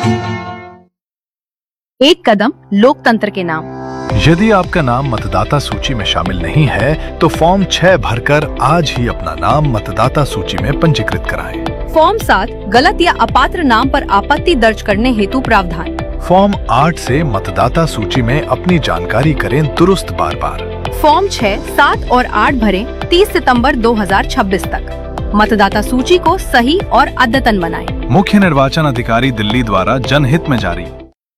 एक कदम लोकतंत्र के नाम। यदि आपका नाम मतदाता सूची में शामिल नहीं है तो फॉर्म 6 भरकर आज ही अपना नाम मतदाता सूची में पंजीकृत कराएं। फॉर्म 7 गलत या अपात्र नाम पर आपत्ति दर्ज करने हेतु प्रावधान। फॉर्म 8 से मतदाता सूची में अपनी जानकारी करें दुरुस्त बार बार। फॉर्म 6, 7 और 8 भरें 30 सितंबर 2026 तक। मतदाता सूची को सही और अद्यतन बनाएं। मुख्य निर्वाचन अधिकारी दिल्ली द्वारा जनहित में जारी।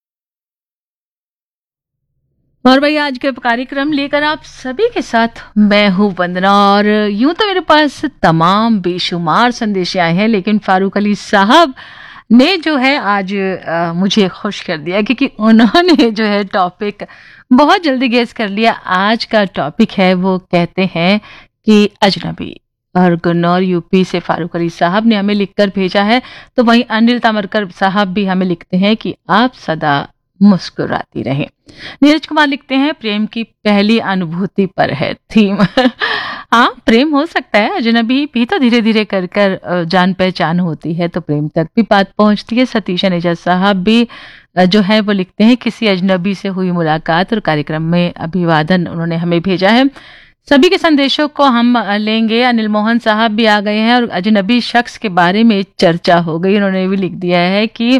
और भाई आज के कार्यक्रम लेकर आप सभी के साथ मैं हूँ वंदना। और यूं तो मेरे पास तमाम बेशुमार संदेश आए हैं, लेकिन फारूक अली साहब ने जो है आज मुझे खुश कर दिया, क्योंकि उन्होंने जो है टॉपिक बहुत जल्दी गेस कर लिया। आज का टॉपिक है, वो कहते हैं कि अजनबी। और गुन्नौर यूपी से फारूक अली साहब ने हमें लिखकर भेजा है। तो वहीं अनिल तामरकर साहब भी हमें लिखते हैं कि आप सदा मुस्कुराती रहें। नीरज कुमार लिखते हैं प्रेम की पहली अनुभूति पर है थीम। हाँ, प्रेम हो सकता है, अजनबी भी तो धीरे धीरे कर कर जान पहचान होती है, तो प्रेम तक भी बात पहुंचती है। सतीश अनेजा साहब भी जो है वो लिखते हैं किसी अजनबी से हुई मुलाकात, और कार्यक्रम में अभिवादन उन्होंने हमें भेजा है। सभी के संदेशों को हम लेंगे। अनिल मोहन साहब भी आ गए हैं और अजनबी शख्स के बारे में चर्चा हो गई। उन्होंने भी लिख दिया है कि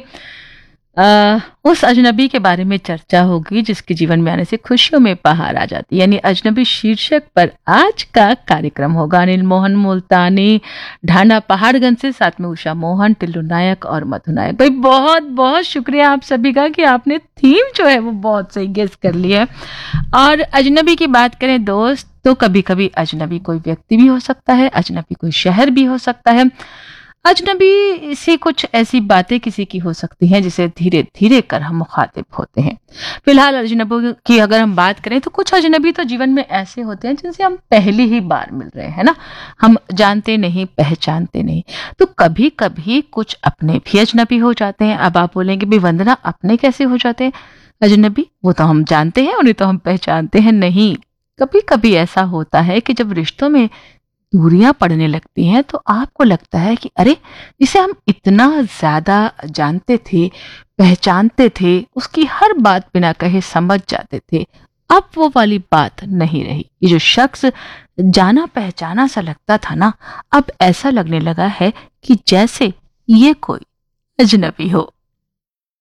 उस अजनबी के बारे में चर्चा होगी जिसके जीवन में आने से खुशियों में बहार आ जाती है, यानी अजनबी शीर्षक पर आज का कार्यक्रम होगा। अनिल मोहन मुल्तानी ढांडा पहाड़गंज से, साथ में उषा मोहन, टिल्लू नायक और मधु नायक। भाई बहुत बहुत शुक्रिया आप सभी का कि आपने थीम जो है वो बहुत सही गेस कर लिया है। और अजनबी की बात करें दोस्त, तो कभी कभी अजनबी कोई व्यक्ति भी हो सकता है, अजनबी कोई शहर भी हो सकता है, अजनबी से कुछ ऐसी बातें किसी की हो सकती हैं जिसे धीरे धीरे कर हम मुखातिब होते हैं। फिलहाल अजनबी की अगर हम बात करें तो कुछ अजनबी तो जीवन में ऐसे होते हैं जिनसे हम पहली ही बार मिल रहे हैं ना, हम जानते नहीं, पहचानते नहीं। तो कभी कभी कुछ अपने भी अजनबी हो जाते हैं। अब आप बोलेंगे भी वंदना, अपने कैसे हो जाते हैं अजनबी? वो तो हम जानते हैं, उन्हें तो हम पहचानते हैं। नहीं, कभी कभी ऐसा होता है कि जब रिश्तों में दूरियां पड़ने लगती हैं तो आपको लगता है कि अरे, जिसे हम इतना ज्यादा जानते थे, पहचानते थे, उसकी हर बात बिना कहे समझ जाते थे, अब वो वाली बात नहीं रही। ये जो शख्स जाना पहचाना सा लगता था ना, अब ऐसा लगने लगा है कि जैसे ये कोई अजनबी हो।